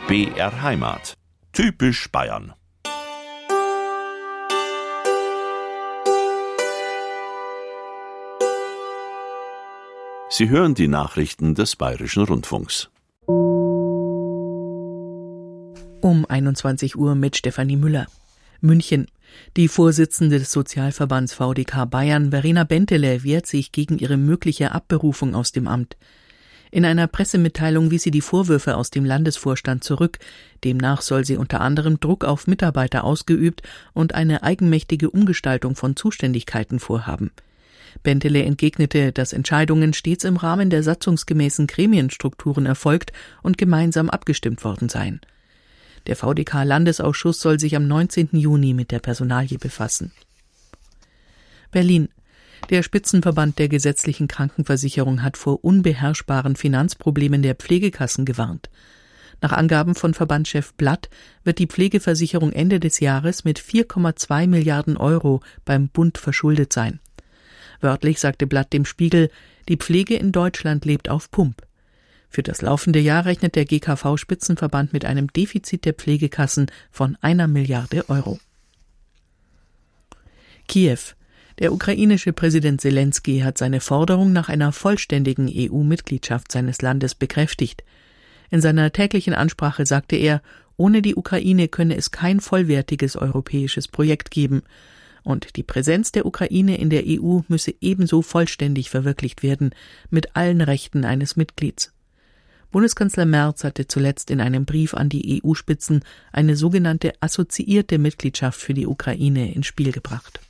BR Heimat. Typisch Bayern. Sie hören die Nachrichten des Bayerischen Rundfunks. Um 21 Uhr mit Stefanie Müller. München. Die Vorsitzende des Sozialverbands VDK Bayern, Verena Bentele, wehrt sich gegen ihre mögliche Abberufung aus dem Amt. In einer Pressemitteilung wies sie die Vorwürfe aus dem Landesvorstand zurück. Demnach soll sie unter anderem Druck auf Mitarbeiter ausgeübt und eine eigenmächtige Umgestaltung von Zuständigkeiten vorhaben. Bentele entgegnete, dass Entscheidungen stets im Rahmen der satzungsgemäßen Gremienstrukturen erfolgt und gemeinsam abgestimmt worden seien. Der VDK-Landesausschuss soll sich am 19. Juni mit der Personalie befassen. Berlin. Der Spitzenverband der gesetzlichen Krankenversicherung hat vor unbeherrschbaren Finanzproblemen der Pflegekassen gewarnt. Nach Angaben von Verbandschef Blatt wird die Pflegeversicherung Ende des Jahres mit 4,2 Milliarden Euro beim Bund verschuldet sein. Wörtlich sagte Blatt dem Spiegel, die Pflege in Deutschland lebt auf Pump. Für das laufende Jahr rechnet der GKV-Spitzenverband mit einem Defizit der Pflegekassen von 1 Milliarde Euro. Kiew. Der ukrainische Präsident Selenskyj hat seine Forderung nach einer vollständigen EU-Mitgliedschaft seines Landes bekräftigt. In seiner täglichen Ansprache sagte er, ohne die Ukraine könne es kein vollwertiges europäisches Projekt geben. Und die Präsenz der Ukraine in der EU müsse ebenso vollständig verwirklicht werden, mit allen Rechten eines Mitglieds. Bundeskanzler Merz hatte zuletzt in einem Brief an die EU-Spitzen eine sogenannte assoziierte Mitgliedschaft für die Ukraine ins Spiel gebracht.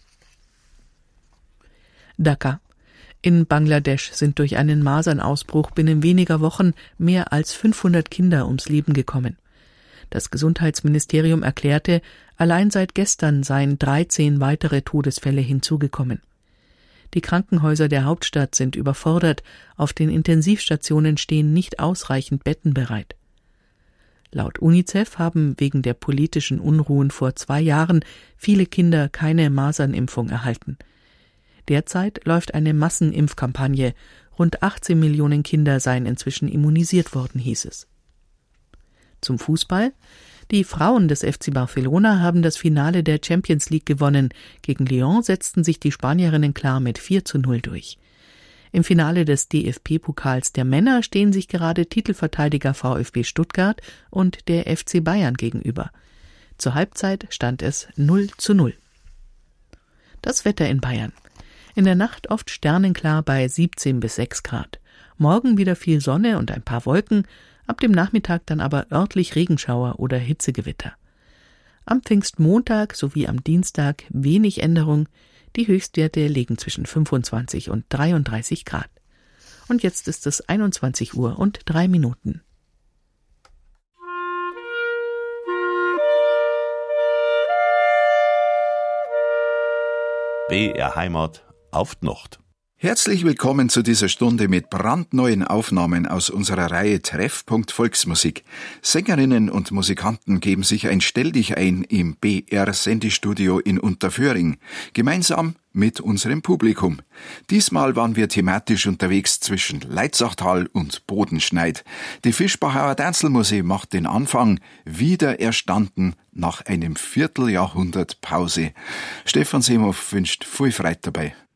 Dhaka. In Bangladesch sind durch einen Masernausbruch binnen weniger Wochen mehr als 500 Kinder ums Leben gekommen. Das Gesundheitsministerium erklärte, allein seit gestern seien 13 weitere Todesfälle hinzugekommen. Die Krankenhäuser der Hauptstadt sind überfordert, auf den Intensivstationen stehen nicht ausreichend Betten bereit. Laut UNICEF haben wegen der politischen Unruhen vor 2 Jahren viele Kinder keine Masernimpfung erhalten. Derzeit läuft eine Massenimpfkampagne. Rund 18 Millionen Kinder seien inzwischen immunisiert worden, hieß es. Zum Fußball. Die Frauen des FC Barcelona haben das Finale der Champions League gewonnen. Gegen Lyon setzten sich die Spanierinnen klar mit 4:0 durch. Im Finale des DFB-Pokals der Männer stehen sich gerade Titelverteidiger VfB Stuttgart und der FC Bayern gegenüber. Zur Halbzeit stand es 0:0. Das Wetter in Bayern. In der Nacht oft sternenklar bei 17 bis 6 Grad. Morgen wieder viel Sonne und ein paar Wolken, ab dem Nachmittag dann aber örtlich Regenschauer oder Hitzegewitter. Am Pfingstmontag sowie am Dienstag wenig Änderung, die Höchstwerte liegen zwischen 25 und 33 Grad. Und jetzt ist es 21 Uhr und 3 Minuten. BR Heimat auf die Nacht. Herzlich willkommen zu dieser Stunde mit brandneuen Aufnahmen aus unserer Reihe Treffpunkt Volksmusik. Sängerinnen und Musikanten geben sich ein Stelldichein im BR-Sendestudio in Unterföhring, gemeinsam mit unserem Publikum. Diesmal waren wir thematisch unterwegs zwischen Leitzachtal und Bodenschneid. Die Fischbachauer Danzelmusik macht den Anfang, wieder erstanden nach einem Vierteljahrhundert Pause. Stefan Seemhoff wünscht viel Freude dabei.